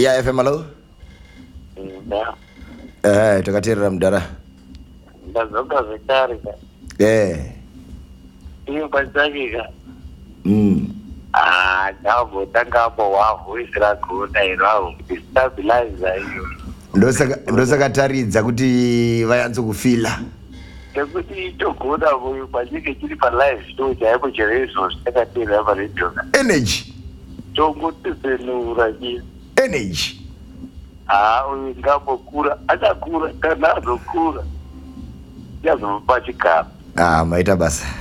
ya FM alo. Takatirira mdara. Ndazoka zitarika. Iyo pasakika. Jambo tanga hapo wavu isira kuona irawo stabilizer hiyo. Ndosaka taridza kuti vayanzo kufila. Nekuti itokuona uyu pachike chiri pa live show chaipo cherezo takatira hapa radio. Energy. Tongotisenura chii. Energy. Uyu ngambokura achakura kana azokura yazomupachikapa. Maita basa.